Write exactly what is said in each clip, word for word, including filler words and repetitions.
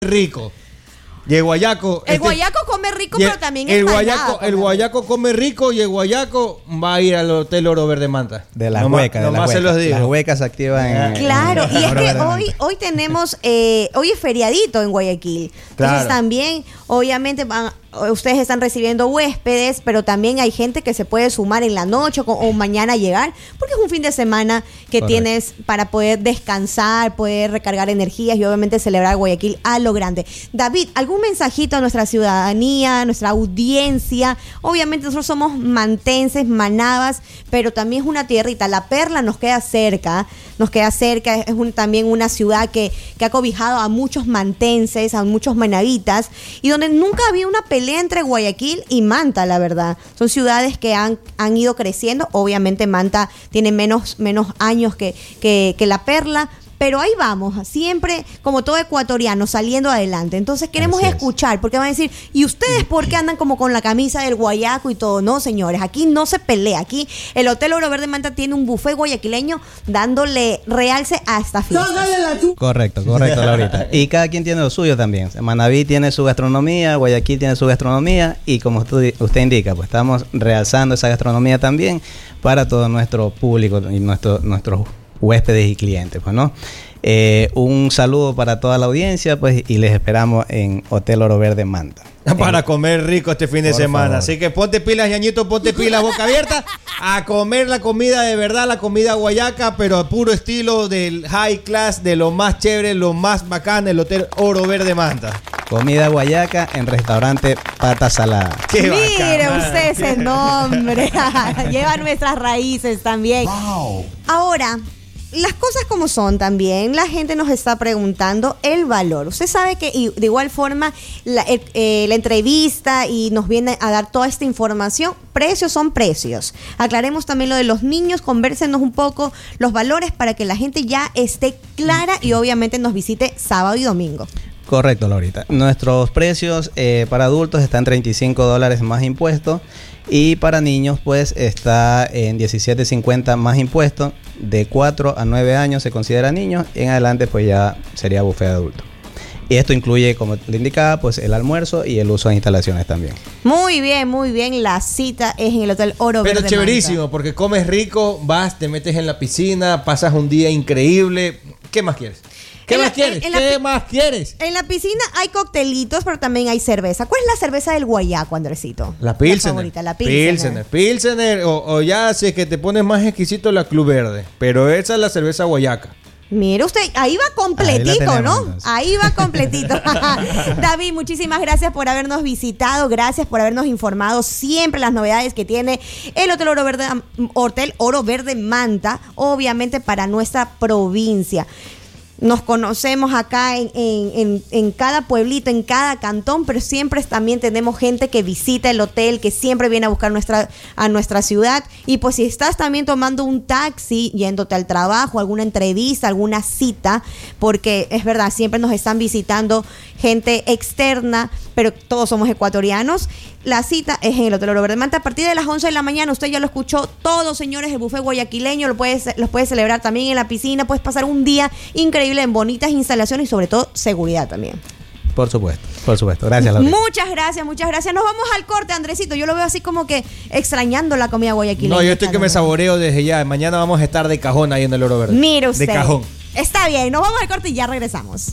rico. Y el guayaco. El este, guayaco come rico, pero también el es guayaco, el guayaco come rico y el guayaco va a ir al Hotel Oro Verde Manta. De las no huecas, de las se los digo. Las huecas se activan en... Claro, en, y es Oro que Verde hoy, Manta. hoy tenemos, eh, hoy es feriadito en Guayaquil. Entonces Claro. también, obviamente, van, ustedes están recibiendo huéspedes, pero también hay gente que se puede sumar en la noche o, o mañana llegar, porque es un fin de semana que Correcto. tienes para poder descansar, poder recargar energías y obviamente celebrar Guayaquil a lo grande. David, ¿algún mensajito a nuestra ciudadanía, a nuestra audiencia? Obviamente nosotros somos mantenses, manabas, pero también es una tierrita. La Perla nos queda cerca, nos queda cerca, es un, también una ciudad que, que ha cobijado a muchos mantenses, a muchos manavitas, y donde nunca había una pelea entre Guayaquil y Manta, la verdad. Son ciudades que han, han ido creciendo. Obviamente Manta tiene menos, menos años que, que, que La Perla, pero ahí vamos, siempre como todo ecuatoriano, saliendo adelante. Entonces queremos Así es. escuchar, porque van a decir, ¿y ustedes por qué andan como con la camisa del guayaco y todo? No, señores, aquí no se pelea. Aquí el Hotel Oro Verde Manta tiene un buffet guayaquileño dándole realce a esta fiesta. Correcto, correcto, Laurita. Y cada quien tiene lo suyo también. Manaví tiene su gastronomía, Guayaquil tiene su gastronomía y como usted, usted indica, pues estamos realzando esa gastronomía también para todo nuestro público y nuestro, nuestros huéspedes y clientes, pues, ¿no? Eh, un saludo para toda la audiencia, pues, y les esperamos en Hotel Oro Verde Manta. Para En, comer rico este fin de Por semana. favor. Así que ponte pilas, ñañito, ponte pilas, boca abierta, a comer la comida de verdad, la comida guayaca, pero a puro estilo del high class, de lo más chévere, lo más bacán, el Hotel Oro Verde Manta. comida guayaca en restaurante Pata Salada. Qué Mire bacán, usted ese nombre. Lleva nuestras raíces también. Wow. Ahora, las cosas como son también, la gente nos está preguntando el valor. Usted sabe que y de igual forma la, eh, eh, la entrevista y nos viene a dar toda esta información. Precios son precios. Aclaremos también lo de los niños, convérsenos un poco los valores para que la gente ya esté clara y obviamente nos visite sábado y domingo. Correcto, Laurita. Nuestros precios eh, para adultos están treinta y cinco dólares más impuestos y para niños pues está en diecisiete cincuenta más impuestos. De cuatro a nueve años se considera niños y en adelante pues ya sería buffet de adulto. Y esto incluye, como le indicaba, pues el almuerzo y el uso de instalaciones también. Muy bien, muy bien. La cita es en el Hotel Oro Verde Pero Manta. chéverísimo, porque comes rico, vas, te metes en la piscina, pasas un día increíble. ¿Qué más quieres? ¿Qué En más la- quieres? en- en la ¿Qué pi- más quieres? En la piscina hay coctelitos, pero también hay cerveza. ¿Cuál es la cerveza del guayaco, Andresito? La Pilsener. favorita, la Pilsener. Pilsener. Pilsener, o, o ya si es que te pones más exquisito la Club Verde. Pero esa es la cerveza guayaca. Mire usted, ahí va completito, Ahí la tenemos, ¿no? entonces. Ahí va completito. David, muchísimas gracias por habernos visitado, gracias por habernos informado siempre las novedades que tiene el Hotel Oro Verde, Hotel Oro Verde Manta, obviamente para nuestra provincia. Nos conocemos acá en, en, en, en cada pueblito, en cada cantón, pero siempre también tenemos gente que visita el hotel, que siempre viene a buscar nuestra, a nuestra ciudad. Y pues si estás también tomando un taxi, yéndote al trabajo, alguna entrevista, alguna cita, porque es verdad, siempre nos están visitando gente externa, pero todos somos ecuatorianos. La cita es en el Hotel Oro Verde Manta a partir de las once de la mañana. Usted ya lo escuchó todo, señores, el buffet guayaquileño lo puedes, los puedes celebrar también en la piscina. Puedes pasar un día increíble en bonitas instalaciones y sobre todo seguridad también. Por supuesto, por supuesto. Gracias, Laurita. Muchas gracias, muchas gracias. Nos vamos al corte, Andresito. Yo lo veo así como que extrañando la comida guayaquileña. No, yo estoy que me Caramba. saboreo desde ya. Mañana vamos a estar de cajón ahí en el Oro Verde. Mire usted. De cajón. Está bien, nos vamos al corte y ya regresamos.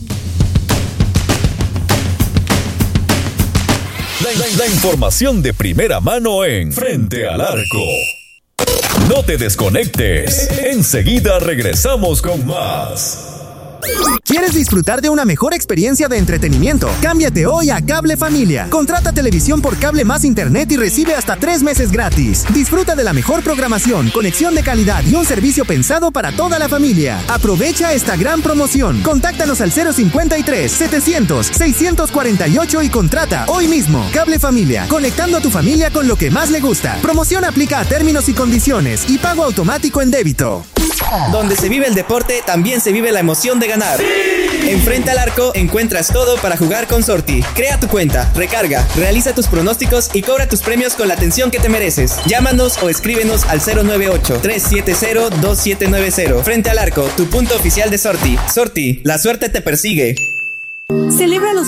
La, la- la información de primera mano en Frente al Arco. No te desconectes. Enseguida regresamos con más. ¿Quieres disfrutar de una mejor experiencia de entretenimiento? Cámbiate hoy a Cable Familia. Contrata televisión por cable más internet y recibe hasta tres meses gratis. Disfruta de la mejor programación, conexión de calidad y un servicio pensado para toda la familia. Aprovecha esta gran promoción. Contáctanos al cero cincuenta y tres, setecientos, seiscientos cuarenta y ocho y contrata hoy mismo. Cable Familia, conectando a tu familia con lo que más le gusta. Promoción aplica a términos y condiciones y pago automático en débito. Donde se vive el deporte, también se vive la emoción de ganar. En Frente al Arco encuentras todo para jugar con Sorti. Crea tu cuenta, recarga, realiza tus pronósticos y cobra tus premios con la atención que te mereces. Llámanos o escríbenos al cero nueve ocho, tres siete cero, dos siete nueve cero. Frente al Arco, tu punto oficial de Sorti. Sorti, la suerte te persigue. Celebra los